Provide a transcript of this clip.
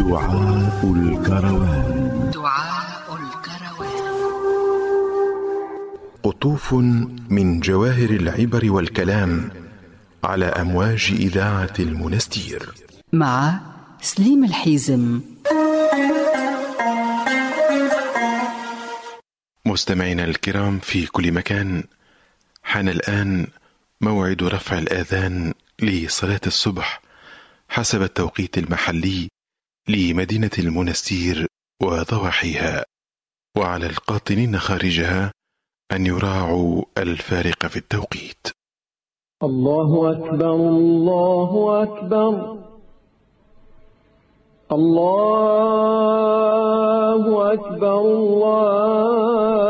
دعاء الكروان. دعاء الكروان. قطوف من جواهر العبر والكلام على أمواج إذاعة المنستير مع سليم الحيزم. مستمعينا الكرام في كل مكان، حان الآن موعد رفع الآذان لصلاة الصبح حسب التوقيت المحلي لمدينة المنستير وضواحيها، وعلى القاطنين خارجها أن يراعوا الفارق في التوقيت. الله أكبر الله أكبر الله أكبر الله